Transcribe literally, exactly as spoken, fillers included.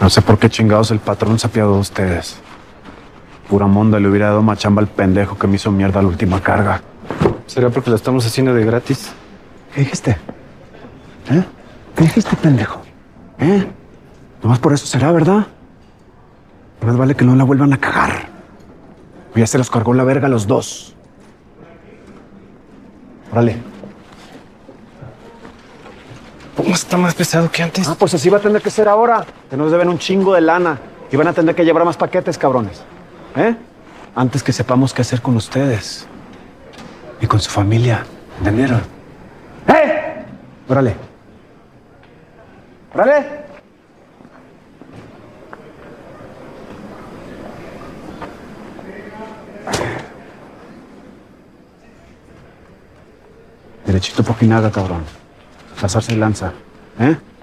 No sé por qué chingados el patrón se apiadó de ustedes. Pura monda le hubiera dado machamba al pendejo que me hizo mierda la última carga. ¿Será porque lo estamos haciendo de gratis? ¿Qué dijiste? ¿Eh? ¿Qué dijiste, pendejo? ¿Eh? Nomás por eso será, ¿verdad? Más vale que no la vuelvan a cagar. Ya se los cargó la verga a los dos. Órale. ¿Cómo está más pesado que antes? Ah, pues así va a tener que ser ahora. Que nos deben un chingo de lana. Y van a tener que llevar más paquetes, cabrones. ¿Eh? Antes que sepamos qué hacer con ustedes. Y con su familia. ¿Entendieron? ¡Eh! Órale. Órale. Derechito Pojinaga, cabrón. Pasarse y lanza. ¿Eh?